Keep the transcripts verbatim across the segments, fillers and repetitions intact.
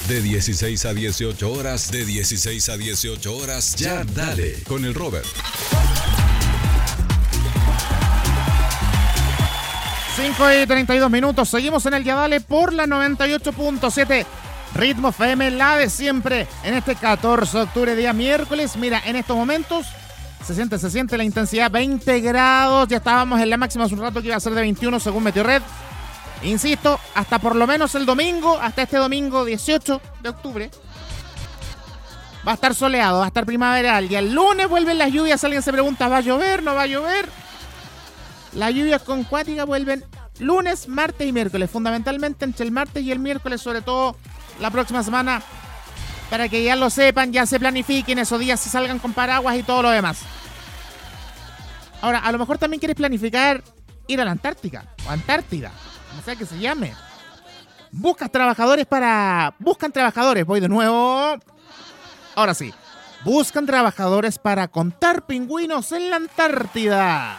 De dieciséis a dieciocho horas, de dieciséis a dieciocho horas, ya dale con el Robert. cinco y treinta y dos minutos, seguimos en el Ya Dale por la noventa y ocho punto siete Ritmo F M, la de siempre, en este catorce de octubre, día miércoles. Mira, en estos momentos se siente, se siente la intensidad, veinte grados, ya estábamos en la máxima hace un rato que iba a ser de veintiuno según Meteorred. Insisto, hasta por lo menos el domingo, hasta este domingo dieciocho de octubre, va a estar soleado, va a estar primaveral, y el lunes vuelven las lluvias. Alguien se pregunta, ¿va a llover? ¿No va a llover? Las lluvias con cuática vuelven lunes, martes y miércoles, fundamentalmente entre el martes y el miércoles, sobre todo la próxima semana, para que ya lo sepan, ya se planifiquen esos días, se salgan con paraguas y todo lo demás. Ahora, a lo mejor también quieres planificar ir a la Antártica o Antártida, como sea que se llame. Buscas trabajadores para... Buscan trabajadores, voy de nuevo. Ahora sí, buscan trabajadores para contar pingüinos en la Antártida.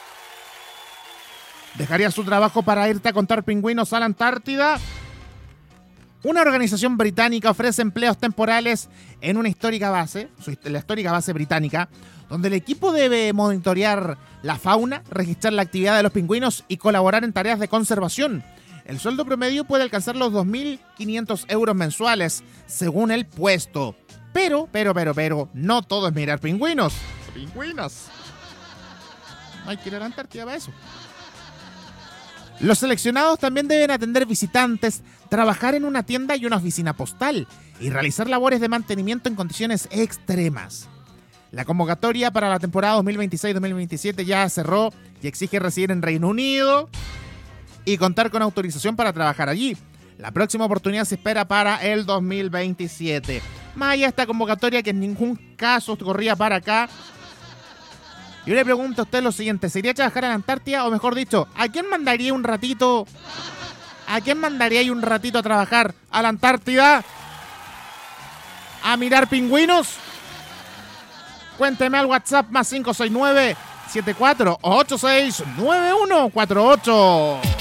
¿Dejarías tu trabajo para irte a contar pingüinos a la Antártida? Una organización británica ofrece empleos temporales en una histórica base, la histórica base británica, donde el equipo debe monitorear la fauna, registrar la actividad de los pingüinos y colaborar en tareas de conservación. El sueldo promedio puede alcanzar los dos mil quinientos euros mensuales, según el puesto. Pero, pero, pero, pero, no todo es mirar pingüinos. ¡Pingüinos! No hay que ir a la Antártida para eso. Los seleccionados también deben atender visitantes, trabajar en una tienda y una oficina postal y realizar labores de mantenimiento en condiciones extremas. La convocatoria para la temporada dos mil veintiséis dos mil veintisiete ya cerró y exige residir en Reino Unido y contar con autorización para trabajar allí. La próxima oportunidad se espera para el dos mil veintisiete. Más allá de esta convocatoria que en ningún caso corría para acá, yo le pregunto a usted lo siguiente: ¿sería trabajar en la Antártida? O mejor dicho, ¿a quién mandaría un ratito? ¿A quién mandaría un ratito a trabajar a la Antártida? ¿A mirar pingüinos? Cuénteme al WhatsApp más cinco seis nueve, siete cuatro ocho seis, nueve uno cuatro ocho.